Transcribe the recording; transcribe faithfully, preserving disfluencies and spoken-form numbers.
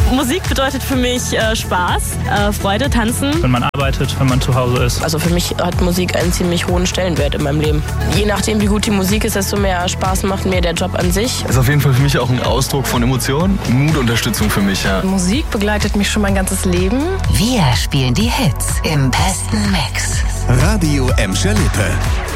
Musik bedeutet für mich äh, Spaß, äh, Freude, Tanzen. Wenn man arbeitet, wenn man zu Hause ist. Also für mich hat Musik einen ziemlich hohen Stellenwert in meinem Leben. Je nachdem, wie gut die Musik ist, desto mehr Spaß macht mir der Job an sich. Ist auf jeden Fall für mich auch ein Ausdruck von Emotionen, Mut, Unterstützung für mich, ja. Musik begleitet mich schon mein ganzes Leben. Wir spielen die Hits im besten Mix. Radio Emscher Lippe.